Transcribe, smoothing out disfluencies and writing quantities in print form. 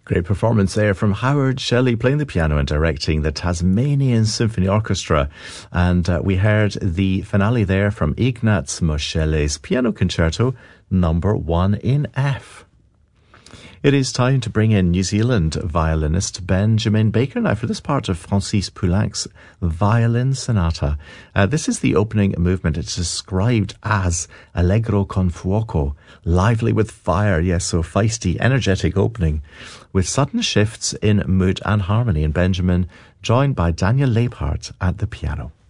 Great performance there from Howard Shelley playing the piano and directing the Tasmanian Symphony Orchestra. And we heard the finale there from Ignaz Moscheles Piano Concerto number 1 in F. It is time to bring in New Zealand violinist Benjamin Baker now for this part of Francis Poulenc's Violin Sonata. This is the opening movement. It's described as Allegro con fuoco, lively with fire, yes, so feisty, energetic opening, with sudden shifts in mood and harmony. And Benjamin, joined by Daniel Leibhardt at the piano.